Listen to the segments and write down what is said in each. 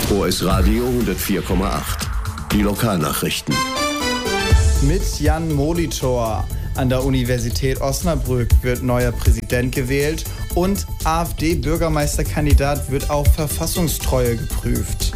OS Radio 104,8. Die Lokalnachrichten. Mit Jan Molitor. An der Universität Osnabrück wird neuer Präsident gewählt und AfD-Bürgermeisterkandidat wird auf Verfassungstreue geprüft.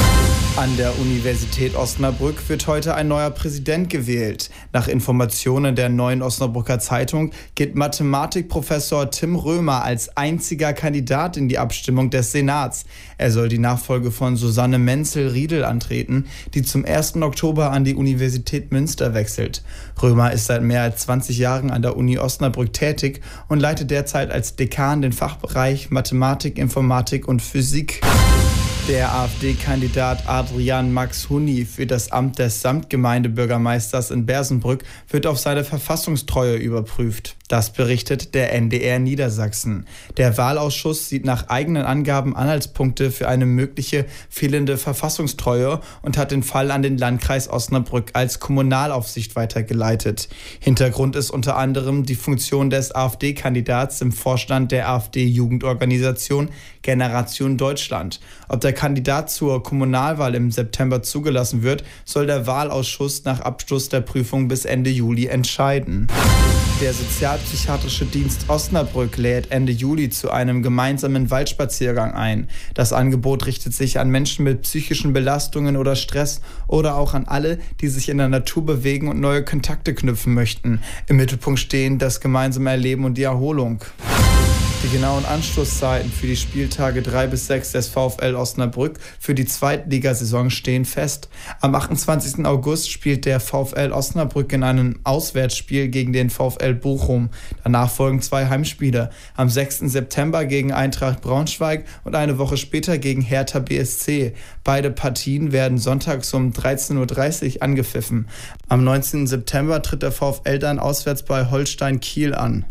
An der Universität Osnabrück wird heute ein neuer Präsident gewählt. Nach Informationen der Neuen Osnabrücker Zeitung geht Mathematikprofessor Tim Römer als einziger Kandidat in die Abstimmung des Senats. Er soll die Nachfolge von Susanne Menzel-Riedel antreten, die zum 1. Oktober an die Universität Münster wechselt. Römer ist seit mehr als 20 Jahren an der Uni Osnabrück tätig und leitet derzeit als Dekan den Fachbereich Mathematik, Informatik und Physik. Der AfD-Kandidat Adrian Max Hunni für das Amt des Samtgemeindebürgermeisters in Bersenbrück wird auf seine Verfassungstreue überprüft. Das berichtet der NDR Niedersachsen. Der Wahlausschuss sieht nach eigenen Angaben Anhaltspunkte für eine mögliche fehlende Verfassungstreue und hat den Fall an den Landkreis Osnabrück als Kommunalaufsicht weitergeleitet. Hintergrund ist unter anderem die Funktion des AfD-Kandidats im Vorstand der AfD-Jugendorganisation Generation Deutschland. Ob der Kandidat zur Kommunalwahl im September zugelassen wird, soll der Wahlausschuss nach Abschluss der Prüfung bis Ende Juli entscheiden. Der Sozialpsychiatrische Dienst Osnabrück lädt Ende Juli zu einem gemeinsamen Waldspaziergang ein. Das Angebot richtet sich an Menschen mit psychischen Belastungen oder Stress oder auch an alle, die sich in der Natur bewegen und neue Kontakte knüpfen möchten. Im Mittelpunkt stehen das gemeinsame Erleben und die Erholung. Die genauen Anstoßzeiten für die Spieltage 3 bis 6 des VfL Osnabrück für die Zweitligasaison stehen fest. Am 28. August spielt der VfL Osnabrück in einem Auswärtsspiel gegen den VfL Bochum. Danach folgen 2 Heimspiele. Am 6. September gegen Eintracht Braunschweig und eine Woche später gegen Hertha BSC. Beide Partien werden sonntags um 13:30 Uhr angepfiffen. Am 19. September tritt der VfL dann auswärts bei Holstein Kiel an.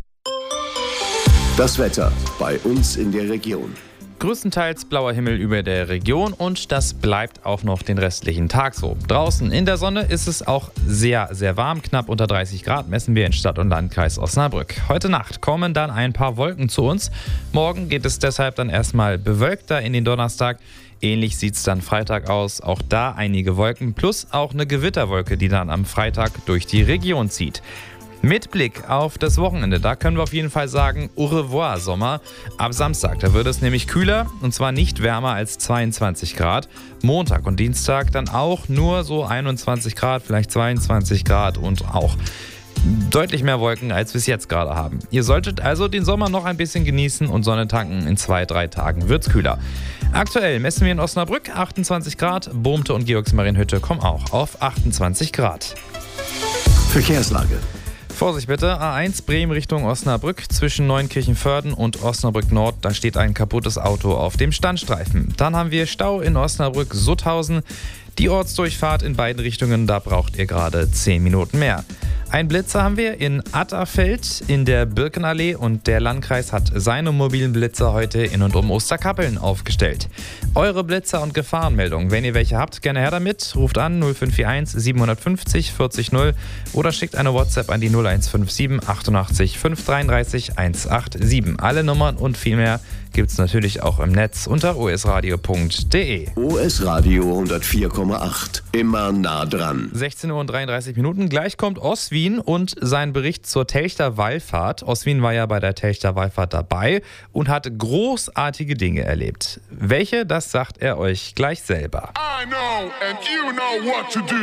Das Wetter bei uns in der Region. Größtenteils blauer Himmel über der Region und das bleibt auch noch den restlichen Tag so. Draußen in der Sonne ist es auch sehr, sehr warm. Knapp unter 30 Grad messen wir in Stadt und Landkreis Osnabrück. Heute Nacht kommen dann ein paar Wolken zu uns. Morgen geht es deshalb dann erstmal bewölkter in den Donnerstag. Ähnlich sieht es dann Freitag aus. Auch da einige Wolken plus auch eine Gewitterwolke, die dann am Freitag durch die Region zieht. Mit Blick auf das Wochenende, da können wir auf jeden Fall sagen, au revoir Sommer. Ab Samstag, da wird es nämlich kühler und zwar nicht wärmer als 22 Grad. Montag und Dienstag dann auch nur so 21 Grad, vielleicht 22 Grad und auch deutlich mehr Wolken, als wir es jetzt gerade haben. Ihr solltet also den Sommer noch ein bisschen genießen und Sonne tanken. In 2-3 Tagen wird's kühler. Aktuell messen wir in Osnabrück 28 Grad. Bohmte und Georgsmarienhütte kommen auch auf 28 Grad. Verkehrslage. Vorsicht bitte, A1 Bremen Richtung Osnabrück zwischen Neunkirchenvörden und Osnabrück Nord, da steht ein kaputtes Auto auf dem Standstreifen. Dann haben wir Stau in Osnabrück-Sutthausen. Die Ortsdurchfahrt in beiden Richtungen, da braucht ihr gerade 10 Minuten mehr. Ein Blitzer haben wir in Atterfeld in der Birkenallee und der Landkreis hat seine mobilen Blitzer heute in und um Osterkappeln aufgestellt. Eure Blitzer und Gefahrenmeldungen, wenn ihr welche habt, gerne her damit. Ruft an 0541 750 40 0 oder schickt eine WhatsApp an die 0157 88 533 187. Alle Nummern und viel mehr gibt's natürlich auch im Netz unter osradio.de. OS Radio 104,8. Immer nah dran. 16:33 Uhr. Gleich kommt Oswin und sein Bericht zur Telchter Wallfahrt. Oswin war ja bei der Telchter Wallfahrt dabei und hat großartige Dinge erlebt. Welche, das sagt er euch gleich selber. I know and you know what to do.